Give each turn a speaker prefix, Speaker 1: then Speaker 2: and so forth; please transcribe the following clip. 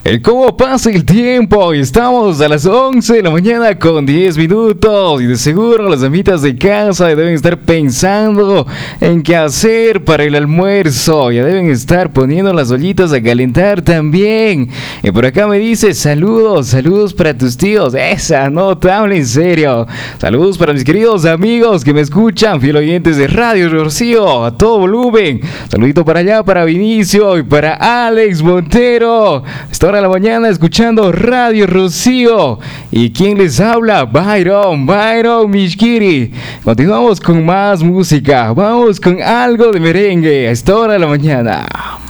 Speaker 1: ¿Cómo pasa el tiempo? Estamos a las 11 de la mañana con 10 minutos y de seguro las amitas de casa deben estar pensando en qué hacer para el almuerzo. Ya deben estar poniendo las ollitas a calentar también. Y por acá me dice saludos para tus tíos. Esa notable, en serio. Saludos para mis queridos amigos que me escuchan, fiel oyentes de Radio Rocío, a todo volumen. Saludito para allá, para Vinicio y para Alex Montero. Esta hora de la mañana escuchando Radio Rocío. ¿Y quién les habla? Byron Mishkiri. Continuamos con más música. Vamos con algo de merengue a esta hora de la mañana.